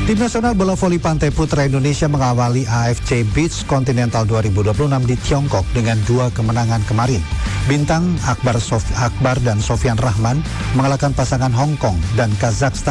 Tim nasional bola voli pantai putra Indonesia mengawali AFC Beach Continental 2026 di Tiongkok dengan 2 kemenangan kemarin. Bintang Akbar dan Sofyan Rahman mengalahkan pasangan Hong Kong dan Kazakhstan